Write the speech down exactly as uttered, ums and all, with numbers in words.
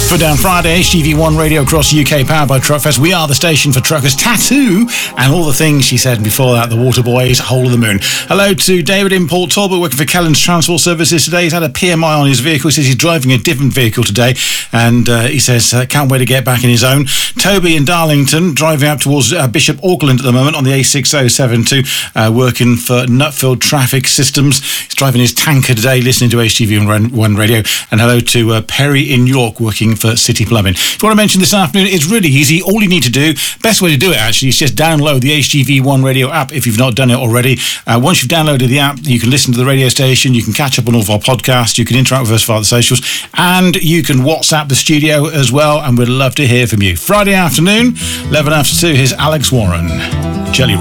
For Down Friday, H G V one Radio across U K, powered by Truckfest. We are the station for truckers. Tattoo and all the things she said before that. The Waterboys, Hole of the Moon. Hello to David in Port Talbot, working for Kellen's Transport Services today. He's had a P M I on his vehicle. He says he's driving a different vehicle today, and uh, he says uh, can't wait to get back in his own. Toby in Darlington, driving up towards uh, Bishop Auckland at the moment on the A six oh seven two, uh, working for Nutfield Traffic Systems. He's driving his tanker today, listening to H G V one Radio. And hello to uh, Perry in York, working for City Plumbing. If you want to mention this afternoon, it's really easy. All you need to do, best way to do it actually, is just download the H G V one Radio app if you've not done it already. Uh, once you've downloaded the app, you can listen to the radio station, you can catch up on all of our podcasts, you can interact with us via the socials, and you can WhatsApp the studio as well, and we'd love to hear from you. Friday afternoon, eleven after two, here's Alex Warren. Jelly Roll.